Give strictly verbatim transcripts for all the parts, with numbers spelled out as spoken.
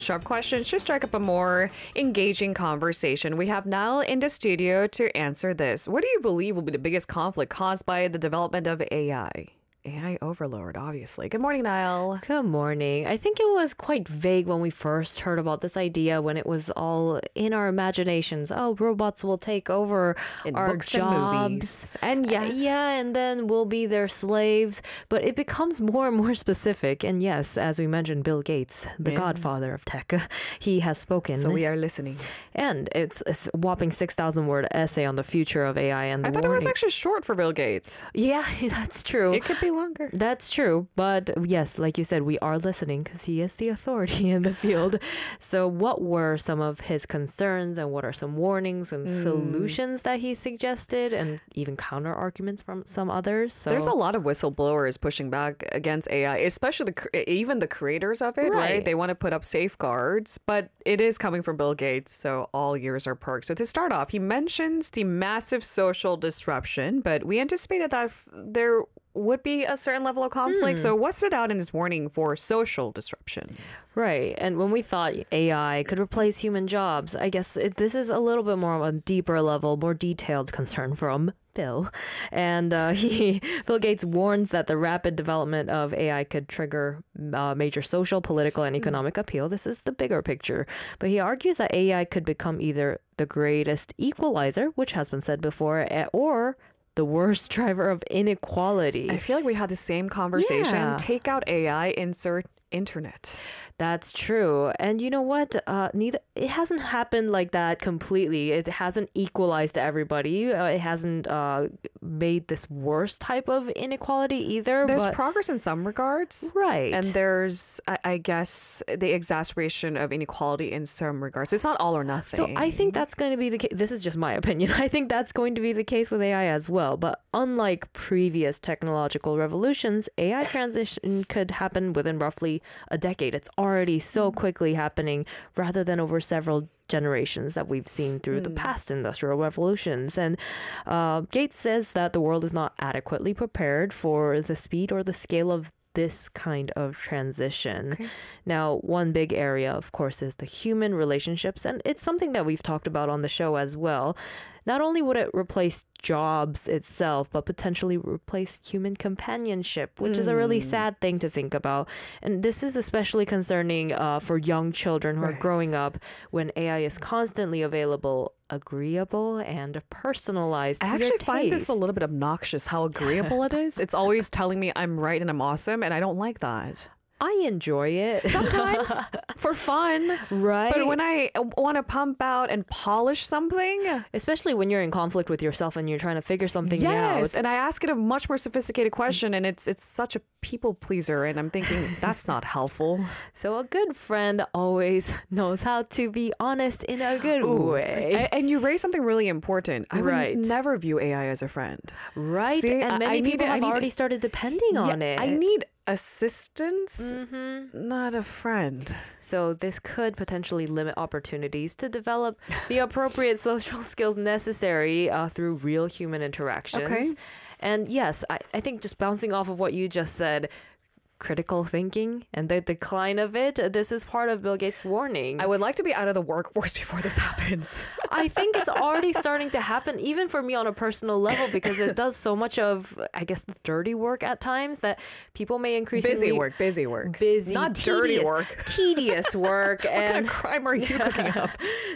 Sharp questions to strike up a more engaging conversation. We have Niall in the studio to answer this. What do you believe will be the biggest conflict caused by the development of A I? A I overlord, obviously. Good morning, Niall. Good morning. I think it was quite vague when we first heard about this idea, when it was all in our imaginations. Oh, robots will take over In our books jobs. and movies. And yes. Uh, yeah, and then we'll be their slaves. But it becomes more and more specific. And yes, as we mentioned, Bill Gates, the Yeah. godfather of tech, he has spoken. So we are listening. And it's a whopping six thousand word essay on the future of A I. And the I thought it was warning- actually short for Bill Gates. Yeah, that's true. It could be longer. That's true. But yes, like you said, we are listening because he is the authority in the field. So what were some of his concerns and what are some warnings and Mm. solutions that he suggested and even counter arguments from some others? So There's a lot of whistleblowers pushing back against A I, especially the cr- even the creators of it, right? Right. They want to put up safeguards, but it is coming from Bill Gates, so all years are perks. So to start off, he mentions the massive social disruption, but we anticipated that f- there would be a certain level of conflict. Hmm. So what stood out in his warning for social disruption? Right. And when we thought A I could replace human jobs, I guess it, this is a little bit more of a deeper level, more detailed concern from Bill. And uh, he, Bill Gates warns that the rapid development of A I could trigger uh, major social, political, and economic appeal. This is the bigger picture. But he argues that A I could become either the greatest equalizer, which has been said before, eh, or the worst driver of inequality. I feel like we had the same conversation. Yeah. Take out A I, insert internet. That's true. And you know what? Uh, neither it hasn't happened like that completely. It hasn't equalized everybody. Uh, it hasn't uh, made this worse type of inequality either. There's but, progress in some regards. right. And there's, I, I guess, the exacerbation of inequality in some regards. It's not all or nothing. So I think that's going to be the case. This is just my opinion. I think that's going to be the case with A I as well. But unlike previous technological revolutions, A I transition could happen within roughly a decade. It's already so quickly happening rather than over several generations that we've seen through the past industrial revolutions. And uh, Gates says that the world is not adequately prepared for the speed or the scale of this kind of transition. Okay. Now, one big area, of course, is the human relationships, and it's something that we've talked about on the show as well. Not only would it replace jobs itself, but potentially replace human companionship, which is a really sad thing to think about. And this is especially concerning uh, for young children who are Right. growing up when A I is constantly available, agreeable, and personalized to I your actually find this a taste. little bit obnoxious how agreeable it is. It's always telling me I'm right and I'm awesome, and I don't like that. I enjoy it. Sometimes for fun. Right. But when I want to pump out and polish something, Especially when you're in conflict with yourself and you're trying to figure something yes, out. and I ask it a much more sophisticated question, and it's it's such a people pleaser, and I'm thinking that's not helpful. So a good friend always knows how to be honest in a good way. A- And you raise something really important. I Right. would never view A I as a friend. Right. See, I- and I many need people it- I have need already it. started depending on it. I need assistance, Mm-hmm. not a friend. So this could potentially limit opportunities to develop the appropriate social skills necessary uh, through real human interactions. Okay. And yes, I, I think just bouncing off of what you just said, critical thinking and the decline of it, this is part of Bill Gates' warning. I would like to be out of the workforce before this happens. I think it's already starting to happen, even for me on a personal level, because it does so much of, I guess, the dirty work at times that people may increasingly... Busy work, busy work. Busy, Not dirty tedious- work. Tedious work. What and kind of crime are you cooking up?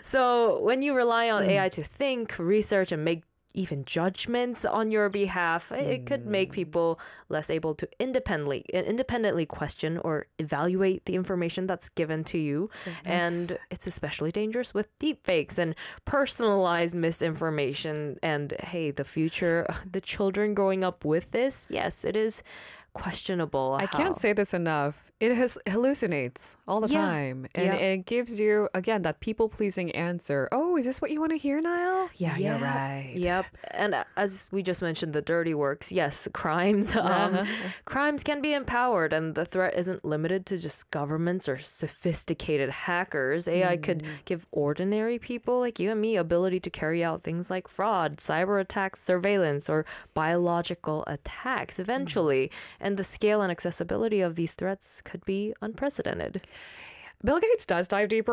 So when you rely on A I to think, research, and make even judgments on your behalf, it it could make people less able to independently independently question or evaluate the information that's given to you. And it's especially dangerous with deepfakes and personalized misinformation. And hey, the future, the children growing up with this, yes, it is questionable. I how- can't say this enough. It has hallucinates all the Yeah. time. And Yeah. it gives you, again, that people pleasing answer. Oh, is this what you want to hear, Niall? Yeah, you're right. Yep. And uh, as we just mentioned, the dirty works. Yes, crimes. Um, crimes can be empowered, and the threat isn't limited to just governments or sophisticated hackers. A I could give ordinary people like you and me ability to carry out things like fraud, cyber attacks, surveillance, or biological attacks eventually. And the scale and accessibility of these threats could be unprecedented. Bill Gates does dive deeper